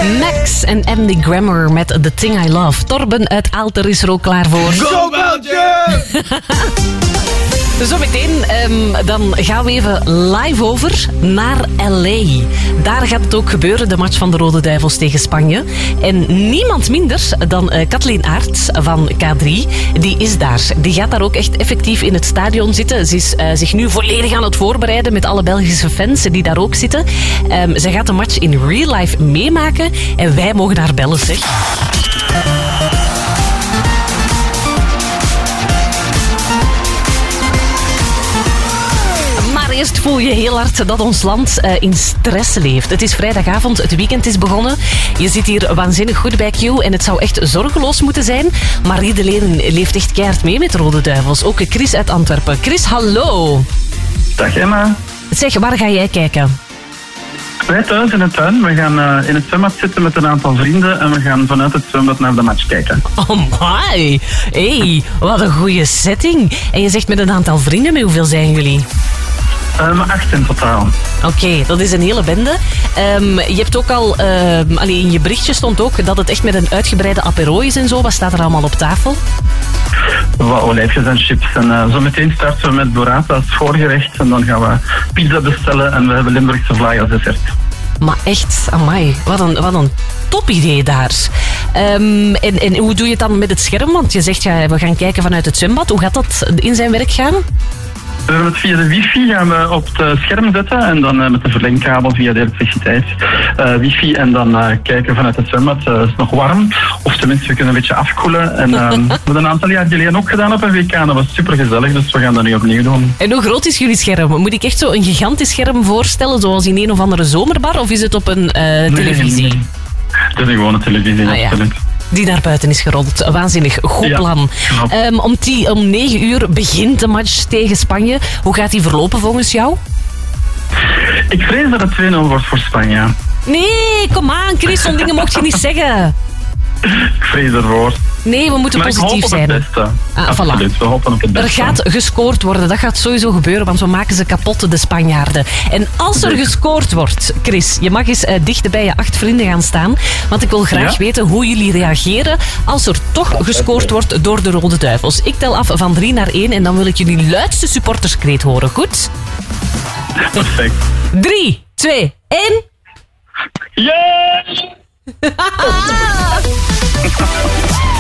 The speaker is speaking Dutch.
Max en Andy Grammer met The Thing I Love. Torben uit Aalter is er ook klaar voor. Go Belgium! Zometeen dan gaan we even live over naar L.A. Daar gaat het ook gebeuren, de match van de Rode Duivels tegen Spanje. En niemand minder dan Kathleen Aerts van K3, die is daar. Die gaat daar ook echt effectief in het stadion zitten. Ze is zich nu volledig aan het voorbereiden met alle Belgische fans die daar ook zitten. Zij gaat de match in real life meemaken en wij mogen haar bellen, zeg. Eerst voel je heel hard dat ons land in stress leeft. Het is vrijdagavond, het weekend is begonnen. Je zit hier waanzinnig goed bij Q en het zou echt zorgeloos moeten zijn. Maar iedereen leeft echt keihard mee met Rode Duivels. Ook Chris uit Antwerpen. Chris, hallo. Dag Emma. Zeg, waar ga jij kijken? Wij thuis in de tuin. We gaan in het zwembad zitten met een aantal vrienden en we gaan vanuit het zwembad naar de match kijken. Oh my. Hey, wat een goede setting. En je zegt met een aantal vrienden, met hoeveel zijn jullie? 8 in totaal. Oké, dat is een hele bende. Je hebt ook al... in je berichtje stond ook dat het echt met een uitgebreide apero is en zo. Wat staat er allemaal op tafel? Wat olijfjes en chips. En zo meteen starten we met burrata als voorgerecht. En dan gaan we pizza bestellen en we hebben Limburgse vlaai als dessert. Maar echt, amai, wat een top idee daar. En hoe doe je het dan met het scherm? Want je zegt, ja, we gaan kijken vanuit het zwembad. Hoe gaat dat in zijn werk gaan? We hebben het via de wifi gaan we op het scherm zetten en dan met de verlengkabel via de elektriciteit wifi en dan kijken vanuit het zwembad. Het is nog warm, of tenminste we kunnen een beetje afkoelen. En we hebben een aantal jaar geleden ook gedaan op een WK en dat was super gezellig, dus we gaan dat nu opnieuw doen. En hoe groot is jullie scherm? Moet ik echt zo een gigantisch scherm voorstellen, zoals in een of andere zomerbar, of is het op een televisie? Nee. Het is een gewone televisie, absoluut. Ja. Die naar buiten is gerold. Waanzinnig. Goed plan. Om 9 uur begint de match tegen Spanje. Hoe gaat die verlopen volgens jou? Ik vrees dat het 2-0 wordt voor Spanje. Nee, kom aan Chris. Zo'n dingen mocht je niet zeggen. Ik vrees ervoor. Nee, we moeten positief zijn. Maar ik hoop op het beste. Absoluut, voilà. we hopen op het beste. Er gaat gescoord worden. Dat gaat sowieso gebeuren, want we maken ze kapot, de Spanjaarden. En als er gescoord wordt, Chris, je mag eens dicht bij je 8 vrienden gaan staan. Want ik wil graag weten hoe jullie reageren als er toch gescoord wordt door de Rode Duivels. Ik tel af van 3 naar 1 en dan wil ik jullie luidste supporterskreet horen. Goed? Perfect. 3, 2, 1... Yes!